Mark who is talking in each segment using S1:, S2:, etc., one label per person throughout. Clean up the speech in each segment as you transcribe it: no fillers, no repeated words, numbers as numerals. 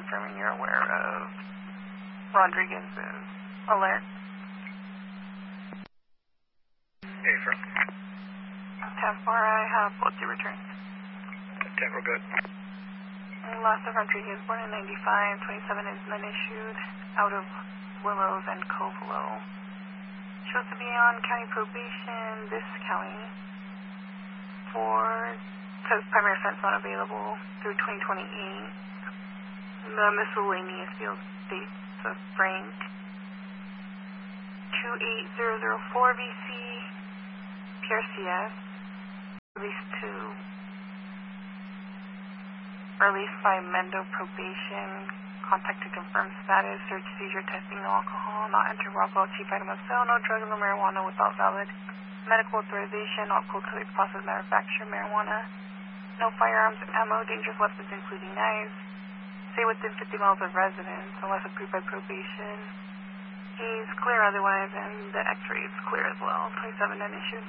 S1: confirming you're aware of Rodriguez's alert.
S2: Affirm.
S1: 10-4, I have both your returns.
S2: 10, we're good.
S1: Last of Rodriguez, born in 95, 27 is then issued out of Willows and Cove Low. Supposed to be on county probation this county says primary offense not available through 2028. The miscellaneous field states of Frank 28004 VC PRCS released to released by Mendo probation. Contact to confirm status, search, seizure, testing, no alcohol, not enter Rockwell, chief item of sale, no drugs or marijuana without valid medical authorization, not cultivate, process, manufacture marijuana, no firearms, ammo, dangerous weapons including knives, stay within 50 miles of residence unless approved by probation. He's clear otherwise, and the x-ray is clear as well, 27 unissued.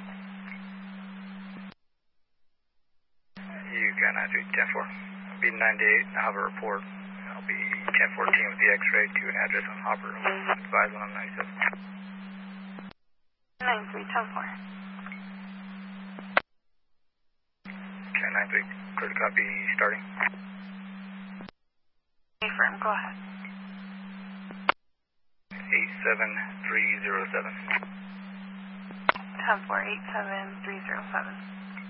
S2: You got 10-4. I'll be 98, I'll have a report. I'll be 1014 with the x-ray to an address on Hopper. Advise when I'm 97.
S1: 93, 10-4.
S2: Okay, 93, clear to copy, starting.
S1: Affirm, go ahead.
S2: 87307.
S1: 10-4, 87307.